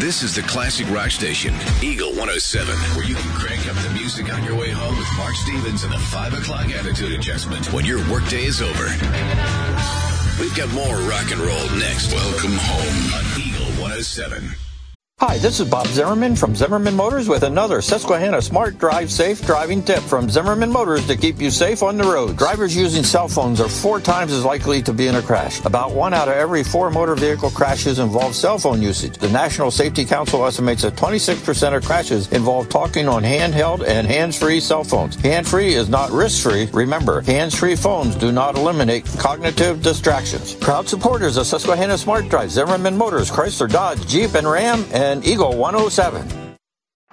This is the classic rock station, Eagle 107, where you can crank up the music on your way home with Mark Stevens and the 5 o'clock attitude adjustment when your workday is over. We've got more rock and roll next. Welcome home on Eagle 107. Hi, this is Bob Zimmerman from Zimmerman Motors with another Susquehanna Smart Drive Safe Driving tip from Zimmerman Motors to keep you safe on the road. Drivers using cell phones are 4 times as likely to be in a crash. About 1 out of every 4 motor vehicle crashes involve cell phone usage. The National Safety Council estimates that 26% of crashes involve talking on handheld and hands-free cell phones. Hand-free is not risk-free. Remember, hands-free phones do not eliminate cognitive distractions. Proud supporters of Susquehanna Smart Drive, Zimmerman Motors, Chrysler, Dodge, Jeep, and Ram, and Eagle 107.